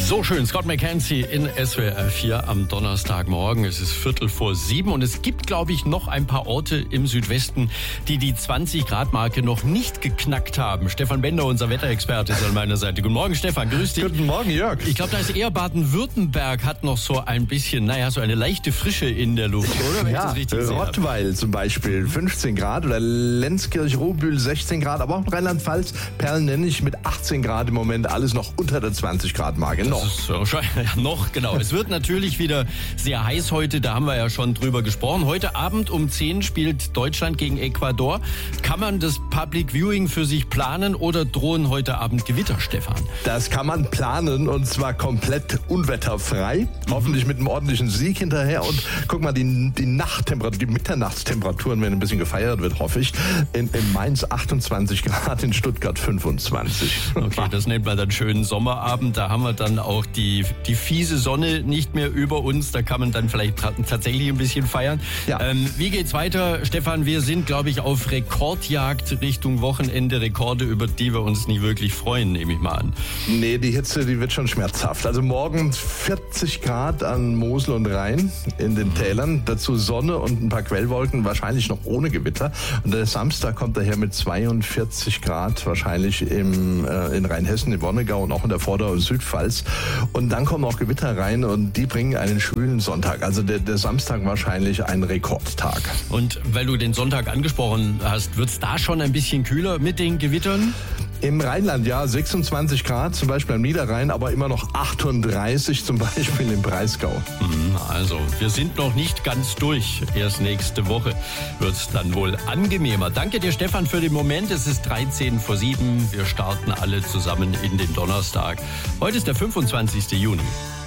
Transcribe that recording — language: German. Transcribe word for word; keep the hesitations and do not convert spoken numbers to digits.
So schön, Scott McKenzie in S W R vier am Donnerstagmorgen. Es ist Viertel vor sieben und es gibt, glaube ich, noch ein paar Orte im Südwesten, die die zwanzig Grad Marke noch nicht geknackt haben. Stefan Bender, unser Wetterexperte, ist an meiner Seite. Guten Morgen, Stefan, grüß dich. Guten Morgen, Jörg. Ich glaube, da ist eher Baden-Württemberg hat noch so ein bisschen, naja, so eine leichte Frische in der Luft, oder? Wenn ja, ich das richtig sehe. Rottweil zum Beispiel fünfzehn Grad oder Lenzkirch-Rohbühl sechzehn Grad, aber auch Rheinland-Pfalz, Perlennennich mit achtzehn Grad im Moment, alles noch unter der zwanzig Grad Marke. Noch. Das ist so, ja, noch, genau. Es wird natürlich wieder sehr heiß heute, da haben wir ja schon drüber gesprochen. Heute Abend um zehn spielt Deutschland gegen Ecuador. Kann man das Public Viewing für sich planen oder drohen heute Abend Gewitter, Stefan? Das kann man planen und zwar komplett unwetterfrei. Mhm. Hoffentlich mit einem ordentlichen Sieg hinterher. Und guck mal, die, die Nachttemperatur, die Mitternachtstemperaturen werden ein bisschen gefeiert wird, hoffe ich. In, in Mainz achtundzwanzig Grad, in Stuttgart fünfundzwanzig. Okay, das nennt man dann schönen Sommerabend. Da haben wir dann auch die Die, die fiese Sonne nicht mehr über uns, da kann man dann vielleicht tatsächlich ein bisschen feiern. Ja. Ähm, wie geht's weiter, Stefan? Wir sind, glaube ich, auf Rekordjagd Richtung Wochenende. Rekorde, über die wir uns nicht wirklich freuen, nehme ich mal an. Nee, die Hitze, die wird schon schmerzhaft. Also morgen vierzig Grad an Mosel und Rhein in den Tälern. Dazu Sonne und ein paar Quellwolken, wahrscheinlich noch ohne Gewitter. Und der Samstag kommt daher mit zweiundvierzig Grad, wahrscheinlich im, äh, in Rheinhessen, im Wonnegau und auch in der Vorder- und Südpfalz. Und dann kommen auch Gewitter rein und die bringen einen schwülen Sonntag. Also der, der Samstag wahrscheinlich ein Rekordtag. Und weil du den Sonntag angesprochen hast, wird es da schon ein bisschen kühler mit den Gewittern? Im Rheinland, ja, sechsundzwanzig Grad, zum Beispiel am Niederrhein, aber immer noch achtunddreißig, zum Beispiel im Breisgau. Also, wir sind noch nicht ganz durch. Erst nächste Woche wird es dann wohl angenehmer. Danke dir, Stefan, für den Moment. Es ist dreizehn vor sieben. Wir starten alle zusammen in den Donnerstag. Heute ist der fünfundzwanzigste Juni.